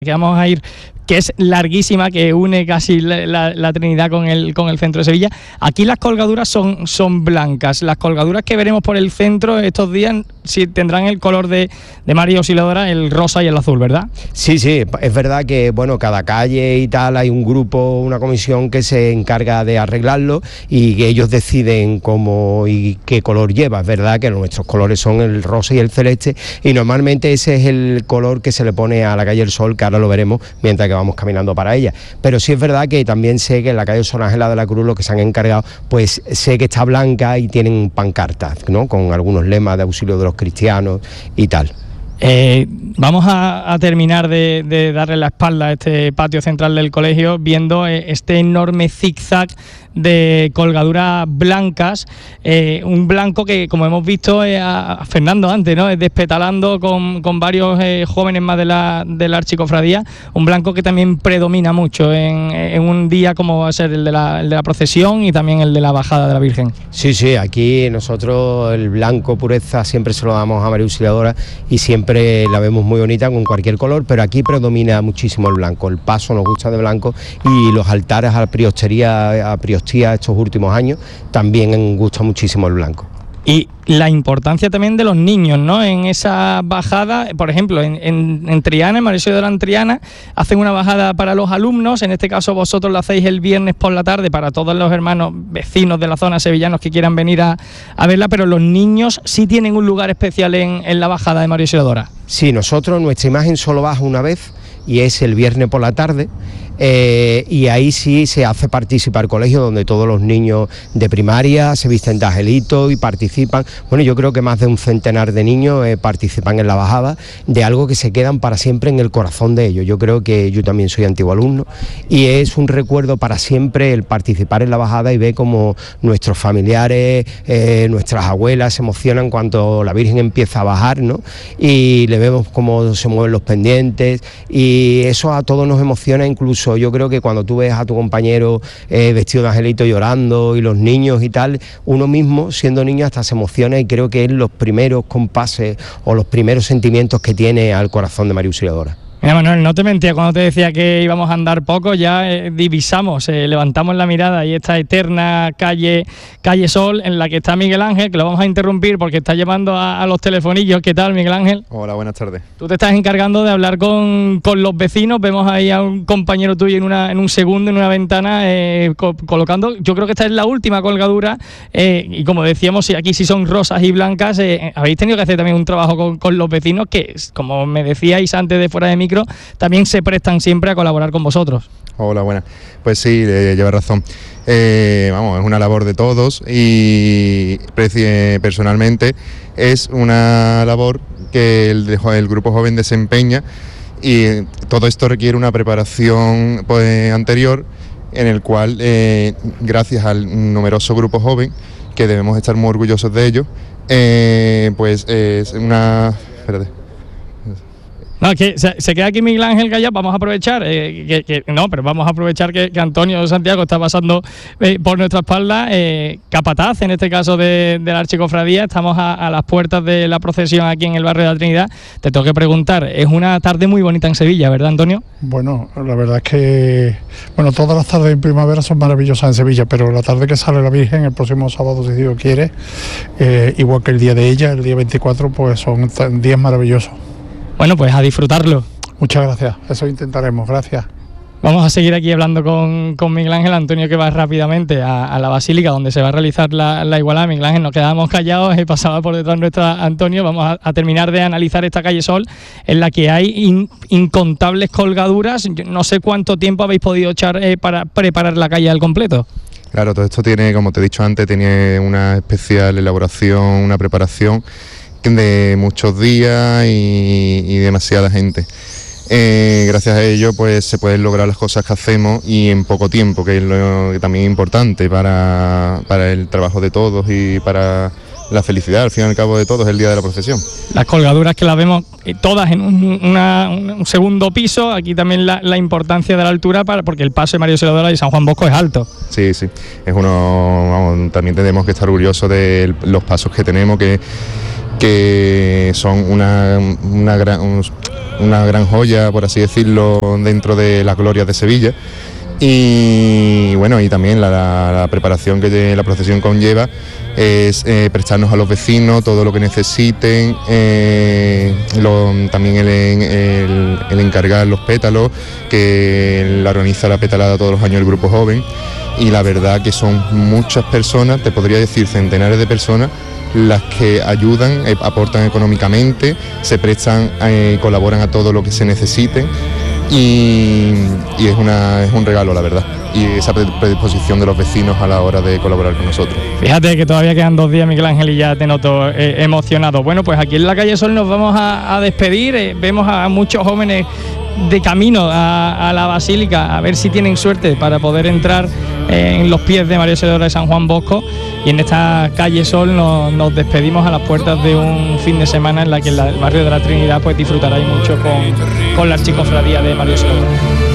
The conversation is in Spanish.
que vamos a ir, que es larguísima, que une casi la Trinidad con el centro de Sevilla. Aquí las colgaduras son blancas. Las colgaduras que veremos por el centro estos días sí tendrán el color de María Auxiliadora, el rosa y el azul, ¿verdad? Sí, es verdad que bueno, cada calle y tal hay un grupo, una comisión que se encarga de arreglarlo y que ellos deciden cómo y qué color lleva. Es verdad que nuestros colores son el rosa y el celeste y normalmente ese es el color que se le pone a la calle El Sol, que ahora lo veremos mientras que vamos caminando para ella. Pero sí es verdad que también sé que en la calle San Ángela de la Cruz lo que se han encargado, pues sé que está blanca y tienen pancartas, ¿no?, con algunos lemas de auxilio de los cristianos y tal. Vamos a terminar de darle la espalda a este patio central del colegio viendo este enorme zigzag de colgaduras blancas, un blanco que, como hemos visto a Fernando antes, ¿no?, despetalando con varios jóvenes más de la archicofradía, un blanco que también predomina mucho en un día como va a ser el de la procesión y también el de la bajada de la Virgen. Sí, aquí nosotros el blanco pureza siempre se lo damos a María Auxiliadora y siempre la vemos muy bonita con cualquier color, pero aquí predomina muchísimo el blanco. El paso nos gusta de blanco y los altares a Priostía estos últimos años también gusta muchísimo el blanco. Y la importancia también de los niños, ¿no?, en esa bajada. Por ejemplo, en Triana, en María Auxiliadora en Triana, hacen una bajada para los alumnos. En este caso vosotros la hacéis el viernes por la tarde para todos los hermanos vecinos de la zona, sevillanos, que quieran venir a verla, pero los niños sí tienen un lugar especial en la bajada de María Auxiliadora. Sí, nosotros nuestra imagen solo baja una vez y es el viernes por la tarde. Y ahí sí se hace participar colegio donde todos los niños de primaria se visten de angelito y participan. Bueno, yo creo que más de un centenar de niños participan en la bajada de algo que se quedan para siempre en el corazón de ellos. Yo creo que yo también soy antiguo alumno y es un recuerdo para siempre el participar en la bajada y ver cómo nuestros familiares, nuestras abuelas se emocionan cuando la Virgen empieza a bajar, ¿no?, y le vemos cómo se mueven los pendientes y eso a todos nos emociona. Incluso yo creo que cuando tú ves a tu compañero vestido de angelito llorando y los niños y tal, uno mismo siendo niño hasta se emociona y creo que es los primeros compases o los primeros sentimientos que tiene al corazón de María Auxiliadora. Mira, Manuel, no te mentía cuando te decía que íbamos a andar poco, ya divisamos, levantamos la mirada y esta eterna calle Sol en la que está Miguel Ángel, que lo vamos a interrumpir porque está llevando a los telefonillos. ¿Qué tal, Miguel Ángel? Hola, buenas tardes. Tú te estás encargando de hablar con los vecinos. Vemos ahí a un compañero tuyo en un segundo, en una ventana, colocando, yo creo que esta es la última colgadura, y como decíamos, aquí sí son rosas y blancas. Habéis tenido que hacer también un trabajo con los vecinos que, como me decíais antes de fuera de micro, también se prestan siempre a colaborar con vosotros. Hola, buenas. Pues sí, lleva razón. Es una labor de todos y personalmente es una labor que el grupo joven desempeña y todo esto requiere una preparación anterior en el cual, gracias al numeroso grupo joven, que debemos estar muy orgullosos de ello, pues es una... Espérate. No, que se queda aquí Miguel Ángel callado. Vamos a aprovechar, pero vamos a aprovechar que Antonio Santiago está pasando por nuestra espalda, capataz, en este caso de la archicofradía. Estamos a las puertas de la procesión aquí en el barrio de la Trinidad. Te tengo que preguntar, es una tarde muy bonita en Sevilla, ¿verdad, Antonio? Bueno, la verdad es que todas las tardes en primavera son maravillosas en Sevilla, pero la tarde que sale la Virgen, el próximo sábado, si Dios quiere, igual que el día de ella, el día 24, pues son días maravillosos. Bueno, pues a disfrutarlo. Muchas gracias, eso intentaremos, gracias. Vamos a seguir aquí hablando con Miguel Ángel. Antonio, que va rápidamente a la Basílica, donde se va a realizar la igualada. Miguel Ángel, nos quedábamos callados, pasaba por detrás nuestra Antonio. Vamos a terminar de analizar esta calle Sol, en la que hay incontables colgaduras. Yo no sé cuánto tiempo habéis podido echar para preparar la calle al completo. Claro, todo esto tiene, como te he dicho antes, tiene una especial elaboración, una preparación de muchos días y demasiada gente. Gracias a ello pues se pueden lograr las cosas que hacemos y en poco tiempo, que es lo que también es importante para el trabajo de todos y para la felicidad, al fin y al cabo, de todos, el día de la procesión. Las colgaduras que las vemos todas en un segundo piso. Aquí también la importancia de la altura, porque el paso de María Auxiliadora y San Juan Bosco es alto. Sí, es también tenemos que estar orgullosos de los pasos que tenemos, que que son una gran joya, por así decirlo, dentro de las glorias de Sevilla. Y bueno, y también la preparación que la procesión conlleva es prestarnos a los vecinos todo lo que necesiten, también el encargar los pétalos, que la organiza la petalada todos los años el grupo joven, y la verdad que son muchas personas, te podría decir centenares de personas, las que ayudan, aportan económicamente, se prestan, colaboran a todo lo que se necesite. Y es un regalo, la verdad, y esa predisposición de los vecinos a la hora de colaborar con nosotros. Fíjate que todavía quedan 2 días, Miguel Ángel, y ya te noto emocionado. Bueno, pues aquí en la calle Sol nos vamos a despedir, vemos a muchos jóvenes de camino a la Basílica, a ver si tienen suerte para poder entrar en los pies de María Auxiliadora de San Juan Bosco, y en esta calle Sol nos despedimos a las puertas de un fin de semana en la que el barrio de la Trinidad pues disfrutará mucho con la archicofradía de María Auxiliadora.